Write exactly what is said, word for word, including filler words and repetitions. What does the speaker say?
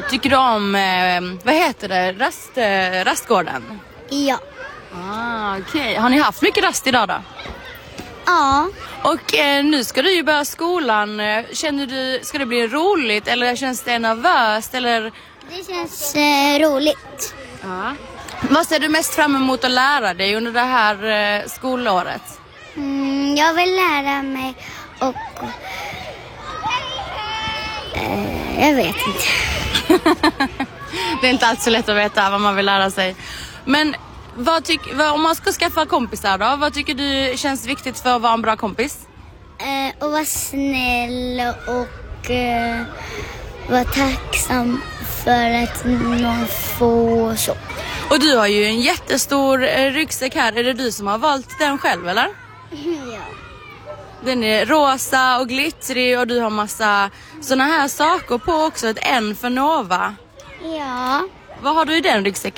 tycker du om, eh, vad heter det, Rast, eh, rastgården? Ja. Ah, okej. Okay. Har ni haft mycket rast idag då? Ja. Och eh, nu ska du ju börja skolan. Känner du, ska det bli roligt eller känns det nervöst? Eller? Det känns eh, roligt. Ja. Vad ser du mest fram emot att lära dig under det här eh, skolåret? Mm, jag vill lära mig och... Eh, jag vet inte. Det är inte alltid så lätt att veta vad man vill lära sig. Men vad tyck, vad, om man ska skaffa kompisar då, vad tycker du känns viktigt för att vara en bra kompis? Eh, och vara snäll och eh, vara tacksam för att någon får så. Och du har ju en jättestor eh, ryggsäck här. Är det du som har valt den själv eller? Ja. Den är rosa och glittrig och du har massa såna här saker på också. Ett N för Nova. Ja. Vad har du i den ryggsäcken?